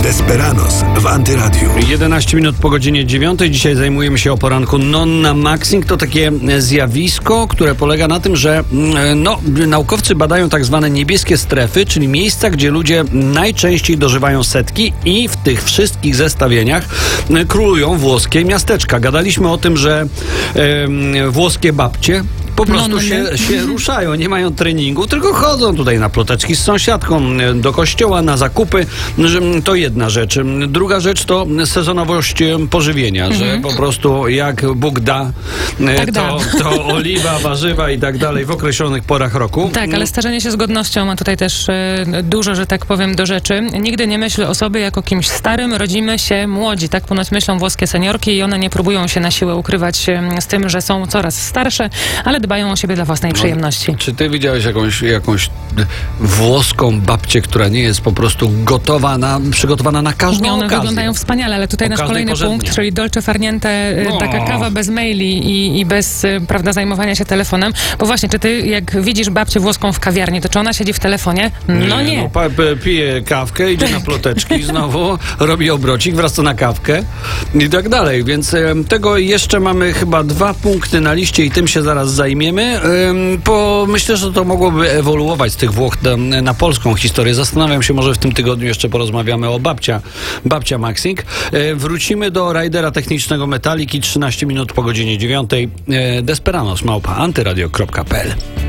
Desperados w Antyradiu. 11 minut po godzinie 9. Dzisiaj zajmujemy się o poranku non-maxing. To takie zjawisko, które polega na tym, że naukowcy badają tak zwane niebieskie strefy, czyli miejsca, gdzie ludzie najczęściej dożywają setki i w tych wszystkich zestawieniach królują włoskie miasteczka. Gadaliśmy o tym, że włoskie babcie po prostu się ruszają, nie mają treningu, tylko chodzą tutaj na ploteczki z sąsiadką, do kościoła, na zakupy. To jedna rzecz. Druga rzecz to sezonowość pożywienia, że po prostu jak Bóg da, to oliwa, warzywa i tak dalej w określonych porach roku. Tak, ale starzenie się z godnością ma tutaj też dużo, że tak powiem, do rzeczy. Nigdy nie myśl o sobie jako kimś starym, rodzimy się młodzi. Tak ponoć myślą włoskie seniorki i one nie próbują się na siłę ukrywać z tym, że są coraz starsze, ale dbają o siebie dla własnej przyjemności. Czy ty widziałeś jakąś włoską babcię, która nie jest po prostu przygotowana na każdą One okazję? wyglądają wspaniale, ale tutaj nasz kolejny punkt, czyli dolce farniente, taka kawa bez maili i bez, prawda, zajmowania się telefonem. Bo właśnie, czy ty, jak widzisz babcię włoską w kawiarni, to czy ona siedzi w telefonie? No nie. Pije kawkę, idzie na ploteczki, znowu robi obrocik, wraca na kawkę i tak dalej. Więc tego jeszcze mamy chyba 2 punkty na liście i tym się zaraz zajmiemy. Myślę, że to mogłoby ewoluować z tych Włoch na polską historię. Zastanawiam się, może w tym tygodniu jeszcze porozmawiamy o babcia Maxing. Wrócimy do rajdera technicznego Metaliki 13 minut po godzinie 9. Desperados @antyradio.pl